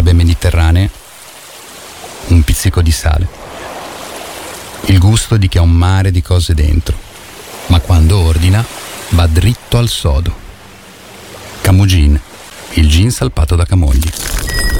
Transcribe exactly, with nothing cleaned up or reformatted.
erbe mediterranee, un pizzico di sale. Il gusto di chi ha un mare di cose dentro, ma quando ordina va dritto al sodo. Camugin, il gin salpato da Camogli.